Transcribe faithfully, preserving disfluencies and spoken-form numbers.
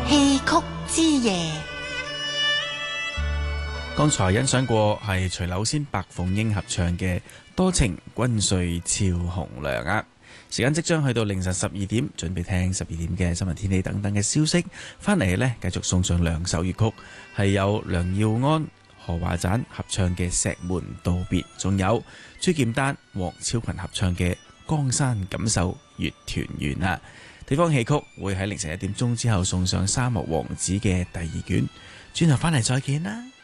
戲曲之夜。 剛才欣賞過係徐柳仙、白鳳英合唱嘅《多情君睡俏紅娘》啊！時間即將去到凌晨十二點，準備聽十二點嘅新聞天氣等等嘅消息。翻嚟呢，繼續送上兩首粵曲，係有梁耀安、何華盞合唱嘅《石門道別》，仲有朱劍丹、黃超群合唱嘅《江山錦繡月團圓》啊！地方戲曲會喺凌晨一點鐘之後送上《沙漠王子》嘅第二卷，轉頭翻嚟再見啦！